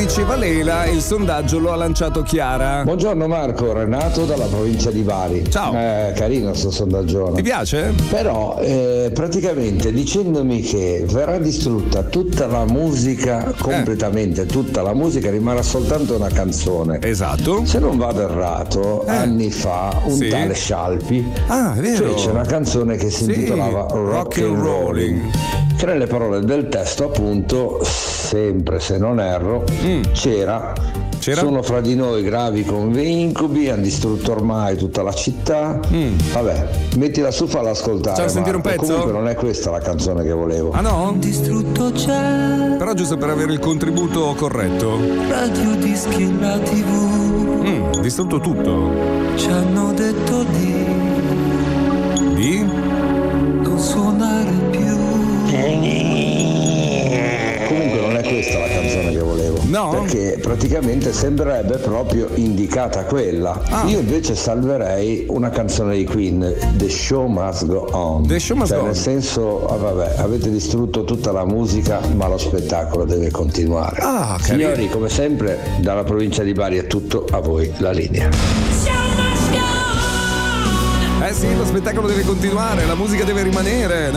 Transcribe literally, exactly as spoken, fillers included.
diceva Lela, il sondaggio lo ha lanciato Chiara. Buongiorno Marco, Renato dalla provincia di Bari. Ciao. Eh, carino sto sondaggione. Ti piace? Però eh, praticamente dicendomi che verrà distrutta tutta la musica, completamente tutta la musica, rimarrà soltanto una canzone. Esatto. Se non vado errato, Eh. anni fa un Sì. tale Scialpi Ah, è vero. fece una canzone che si Sì, intitolava Rock and Rolling, che nelle parole del testo appunto, sempre se non erro, c'era, C'era? sono fra di noi gravi come incubi, hanno distrutto ormai tutta la città. Vabbè, mettila su, falla ascoltare. Facciamo sentire un Marco. pezzo? Comunque non è questa la canzone che volevo. Ah no? Distrutto c'è, Però giusto per avere il contributo corretto. radio, dischi, la tivù, Mm, distrutto tutto. ci hanno detto di Di? non suonare più. Comunque non è questa la canzone che volevo. No? Perché praticamente sembrerebbe proprio indicata quella. Ah. Io invece salverei una canzone di Queen, The Show Must Go On. The Show Must Cioè, Go On. nel senso, ah, vabbè, avete distrutto tutta la musica, ma lo spettacolo deve continuare. Ah, carino. Signori, come sempre, dalla provincia di Bari è tutto, a voi la linea. Eh sì, lo spettacolo deve continuare, la musica deve rimanere.